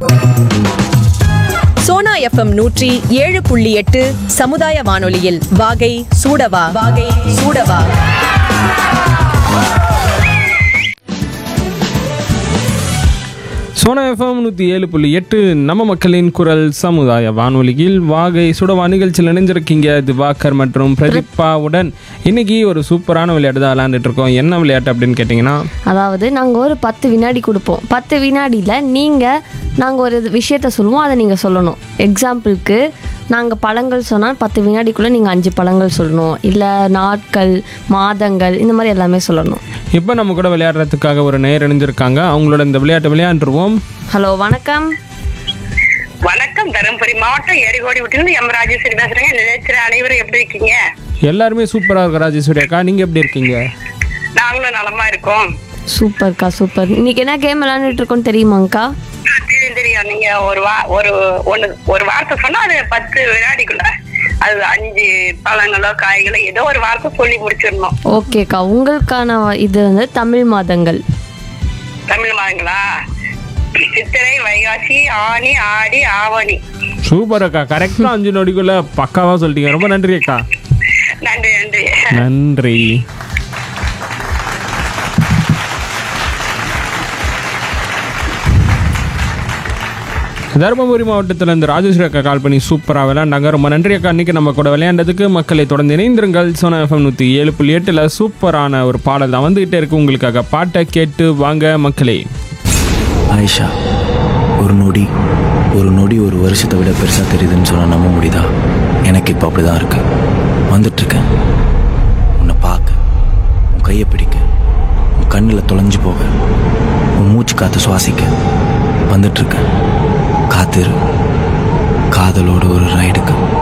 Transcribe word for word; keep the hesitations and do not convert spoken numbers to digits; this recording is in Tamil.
சோனா எஃப்எம் நூற்றி ஏழு புள்ளி எட்டு சமுதாய வானொலியில் வாகை சூடவா வாகை சூடவா. சோனா எஃப்எம் நூற்றி ஏழு புள்ளி எட்டு நம்ம மக்களின் குரல் சமுதாய வானொலியில் வாகை சுடவா நிகழ்ச்சியில் இணைஞ்சிருக்கீங்க திவாகர் மற்றும் பிரதீபாவுடன். இன்னைக்கு ஒரு சூப்பரான விளையாட்டு தான் விளையாண்டுட்டு இருக்கோம். என்ன விளையாட்டு அப்படின்னு கேட்டிங்கன்னா, அதாவது நாங்கள் ஒரு பத்து வினாடி கொடுப்போம். பத்து வினாடியில் நீங்கள் நாங்கள் ஒரு விஷயத்த சொல்லுவோம், அதை நீங்கள் சொல்லணும். எக்ஸாம்பிளுக்கு நாங்கள் பழங்கள் சொன்னால் பத்து வினாடிக்குள்ளே நீங்கள் அஞ்சு பழங்கள் சொல்லணும், இல்லை நாட்கள் மாதங்கள் இந்த மாதிரி எல்லாமே சொல்லணும். இப்போ நம்ம கூட விளையாடுறதுக்காக ஒரு நேர் இணைஞ்சிருக்காங்க. அவங்களோட இந்த விளையாட்டு விளையாண்டுருவோம். ஹலோ, வணக்கம். வணக்கம். தருமபுரி மாவட்டம் ஏரிகோடி விட்டு எம் ராஜேஸ்வரி பேசுறேங்க. நிலையத்தில் அனைவரும் எப்படி இருக்கீங்க? எல்லாருமே சூப்பராக இருக்கு ராஜேஸ்வரி அக்கா, நீங்கள் எப்படி இருக்கீங்க? நாங்களும் நலமா இருக்கோம். சூப்பர்க்கா, சூப்பர். இன்னைக்கு என்ன கேம் விளையாண்டுட்டு இருக்கோன்னு தெரியுமாங்க்கா? தெரியும் தெரியும். நீங்க ஒரு வா ஒரு ஒன்று ஒரு வார்த்தை சொன்னா அது பத்து வினாடிக்குள்ள அது அஞ்சு பழங்களோ காய்களோ ஏதோ ஒரு வார்த்தை சொல்லி முடிச்சிடணும். ஓகேக்கா, உங்களுக்கான இது வந்து தமிழ் மாதங்கள். தமிழ் மாதங்களா? சித்திரை, வைகாசி, ஆனி, ஆடி, ஆவணி. சூப்பர் அக்கா, கரெக்டாக அஞ்சு நொடிக்குள்ள பக்காவாக சொல்லிட்டீங்க. ரொம்ப நன்றி அக்கா. நன்றி நன்றி நன்றி. தருமபுரி மாவட்டத்தில் இருந்து ராஜேஸ்வரி அக்கா கால் பண்ணி சூப்பராக விளையாண்டாங்க. ரொம்ப நன்றி அக்கா. இன்றைக்கி நம்ம கூட விளையாண்டதுக்கு. மக்களை தொடர்ந்து இணைந்திருங்கள். சோனா எஃப்எம் நூற்றி ஏழு புள்ளி எட்டில் சூப்பரான ஒரு பாடல் தான் வந்துகிட்டே இருக்கு உங்களுக்காக. பாட்டை கேட்டு வாங்க மக்களே. ஆயிஷா, ஒரு நொடி ஒரு நொடி ஒரு வருஷத்தை விட பெருசாக தெரியுதுன்னு சொன்னால் நம்ப முடியுதா? எனக்கு இப்போ அப்படி தான் இருக்கு. வந்துட்டுருக்கேன் உன்னை பார்க்க, உன் கையை பிடிக்க, உன் கண்ணில் தொலைஞ்சு போக, உன் மூச்சு காற்று சுவாசிக்க வந்துட்டுருக்கேன். காத்திரு, காதலோட ஒரு ரைடுக்கு.